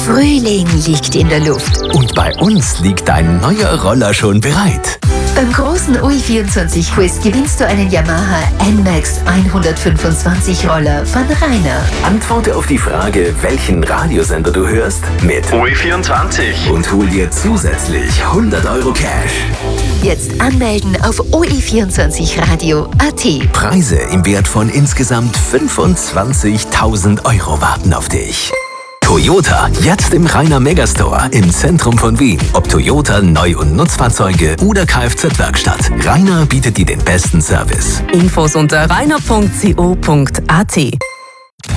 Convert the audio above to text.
Frühling liegt in der Luft. Und bei uns liegt ein neuer Roller schon bereit. Beim großen UI24-Quiz gewinnst du einen Yamaha NMAX 125 Roller von Rainer. Antworte auf die Frage, welchen Radiosender du hörst, mit UI24 und hol dir zusätzlich 100 € Cash. Jetzt anmelden auf ui24radio.at. Preise im Wert von insgesamt 25.000 € warten auf dich. Toyota, jetzt im Rainer Megastore im Zentrum von Wien. Ob Toyota, Neu- und Nutzfahrzeuge oder Kfz-Werkstatt. Rainer bietet dir den besten Service. Infos unter rainer.co.at.